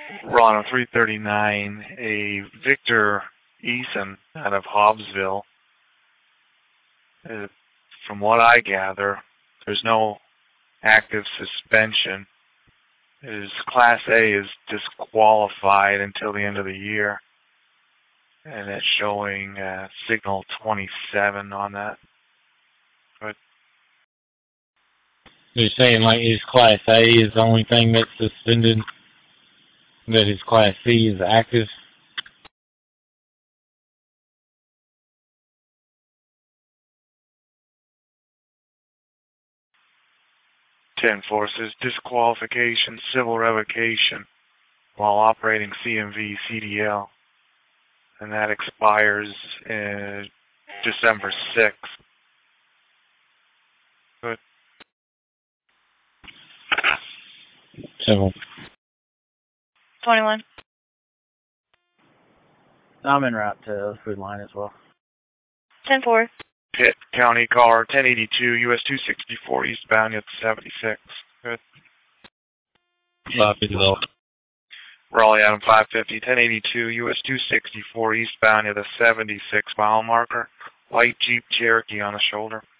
Ron on 339, a Victor Eason out of Hobbsville. From what I gather, there's no active suspension. His Class A is disqualified until the end of the year, and it's showing signal 27 on that. But you're saying like his Class A is the only thing that's suspended, that his Class C is active? Forces disqualification, civil revocation while operating CMV CDL, and that expires December 6th. Good. Civil. 21. I'm en route to the food line as well. 10-4. Pitt County car 1082 US 264 eastbound at 76. Good. Raleigh Adam 550 1082 US 264 eastbound at the 76 mile marker. Light Jeep Cherokee on the shoulder.